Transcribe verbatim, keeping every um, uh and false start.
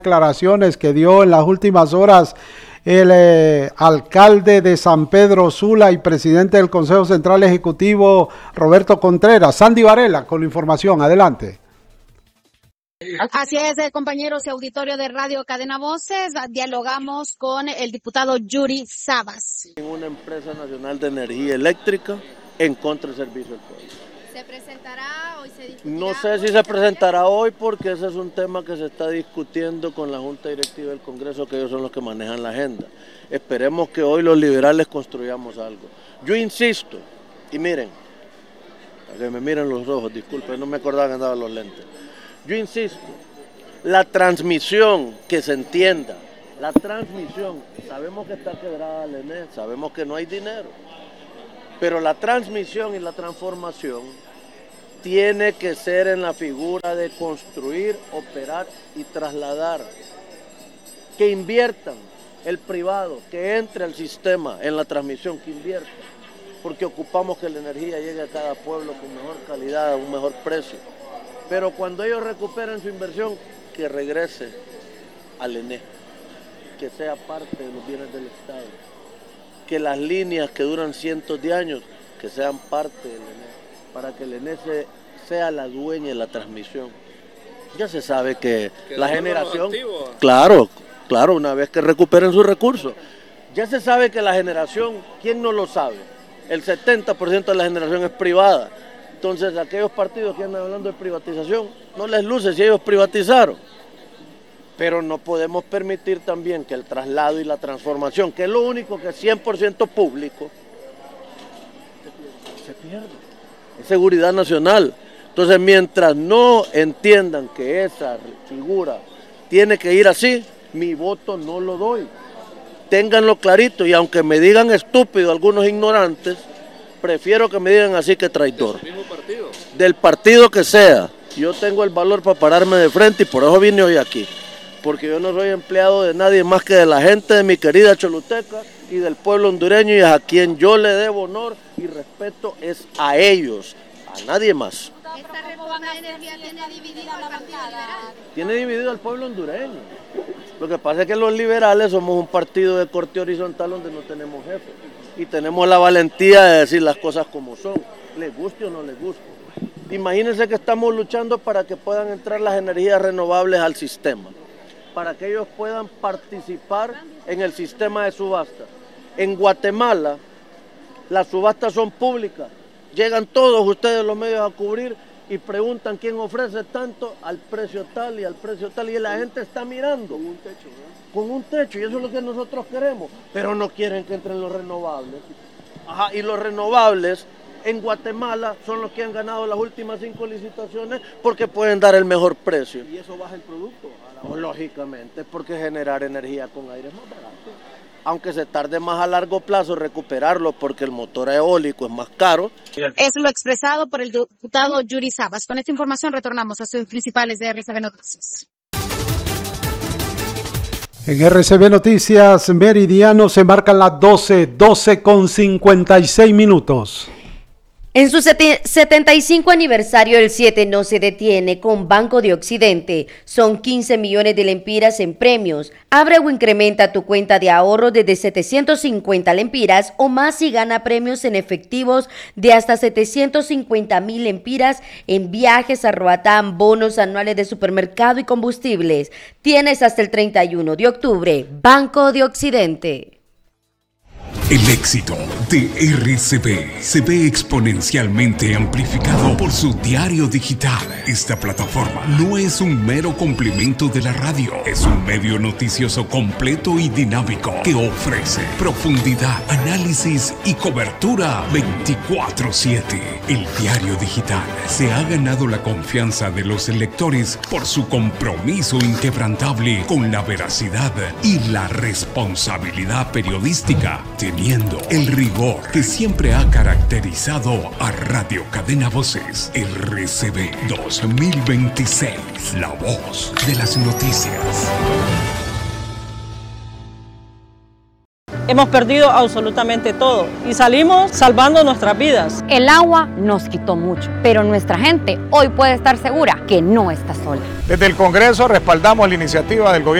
Declaraciones que dio en las últimas horas el eh, alcalde de San Pedro Sula y presidente del Consejo Central Ejecutivo, Roberto Contreras. Sandy Varela con la información, adelante. Así es, eh, compañeros y auditorio de Radio Cadena Voces, dialogamos con el diputado Yuri Sabas. Una empresa nacional de energía eléctrica en contra del servicio al pueblo. ¿Se presentará hoy? Se discutirá? No sé si se presentará hoy porque ese es un tema que se está discutiendo con la Junta Directiva del Congreso, que ellos son los que manejan la agenda. Esperemos que hoy los liberales construyamos algo. Yo insisto, y miren, para que me miren los ojos, disculpen, no me acordaba que andaban los lentes. Yo insisto, la transmisión, que se entienda, la transmisión, sabemos que está quebrada la E N E, sabemos que no hay dinero, pero la transmisión y la transformación tiene que ser en la figura de construir, operar y trasladar. Que inviertan el privado, que entre al sistema en la transmisión, que invierta, porque ocupamos que la energía llegue a cada pueblo con mejor calidad, a un mejor precio. Pero cuando ellos recuperen su inversión, que regrese al E N E, que sea parte de los bienes del Estado. Que las líneas que duran cientos de años, que sean parte del E N E, para que el E N E se, sea la dueña de la transmisión. Ya se sabe que, que la generación, claro, claro, una vez que recuperen sus recursos, ya se sabe que la generación, ¿quién no lo sabe? El setenta por ciento de la generación es privada. Entonces, aquellos partidos que andan hablando de privatización, no les luce si ellos privatizaron. Pero no podemos permitir también que el traslado y la transformación, que es lo único que es cien por ciento público, se pierda. Es seguridad nacional. Entonces, mientras no entiendan que esa figura tiene que ir así, mi voto no lo doy. Ténganlo clarito, y aunque me digan estúpido algunos ignorantes, prefiero que me digan así que traidor. ¿Del mismo partido? Del partido que sea. Yo tengo el valor para pararme de frente y por eso vine hoy aquí. Porque yo no soy empleado de nadie más que de la gente de mi querida Choluteca y del pueblo hondureño, y a quien yo le debo honor y respeto es a ellos, a nadie más. ¿Esta reforma de energía tiene dividida la bancada? Tiene dividido al pueblo hondureño. Lo que pasa es que los liberales somos un partido de corte horizontal donde no tenemos jefe. Y tenemos la valentía de decir las cosas como son, les guste o no les guste. Imagínense que estamos luchando para que puedan entrar las energías renovables al sistema, para que ellos puedan participar en el sistema de subasta. En Guatemala, las subastas son públicas, llegan todos ustedes los medios a cubrir y preguntan quién ofrece tanto al precio tal y al precio tal, y la gente está mirando. Con un techo, ¿verdad? Con un techo, y eso es lo que nosotros queremos, pero no quieren que entren los renovables. Ajá, y los renovables en Guatemala son los que han ganado las últimas cinco licitaciones porque pueden dar el mejor precio. ¿Y eso baja el producto? No, lógicamente, porque generar energía con aire es más barato. Aunque se tarde más a largo plazo recuperarlo porque el motor eólico es más caro. Es lo expresado por el diputado Yuri Sabas. Con esta información retornamos a sus principales de R C B Noticias. En R C B Noticias Meridiano se marcan las doce, doce con cincuenta y seis minutos. En su setenta y cinco aniversario, el siete no se detiene con Banco de Occidente. Son quince millones de lempiras en premios. Abre o incrementa tu cuenta de ahorro desde setecientos cincuenta lempiras o más y gana premios en efectivos de hasta setecientos cincuenta mil lempiras en viajes a Roatán, bonos anuales de supermercado y combustibles. Tienes hasta el treinta y uno de octubre. Banco de Occidente. El éxito de R C B se ve exponencialmente amplificado por su diario digital. Esta plataforma no es un mero complemento de la radio, es un medio noticioso completo y dinámico que ofrece profundidad, análisis y cobertura veinticuatro siete. El diario digital se ha ganado la confianza de los lectores por su compromiso inquebrantable con la veracidad y la responsabilidad periodística, teniendo el rigor que siempre ha caracterizado a Radio Cadena Voces. R C B dos mil veintiséis, la voz de las noticias. hemos perdido absolutamente todo y salimos salvando nuestras vidas. El agua nos quitó mucho, pero nuestra gente hoy puede estar segura que no está sola. Desde el Congreso respaldamos la iniciativa del gobierno